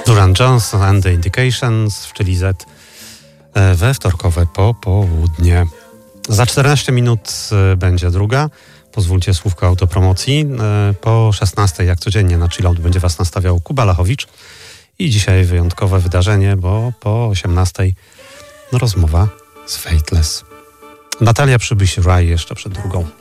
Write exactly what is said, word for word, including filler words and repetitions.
Duran Johnson and the Indications w Czyli Z we wtorkowe popołudnie. Za czternaście minut będzie druga. Pozwólcie słówko autopromocji. Po szesnastej, jak codziennie na Chillout będzie Was nastawiał Kuba Lachowicz. I dzisiaj wyjątkowe wydarzenie, bo po osiemnastej rozmowa z Fateless. Natalia Przybyś-Raj jeszcze przed drugą.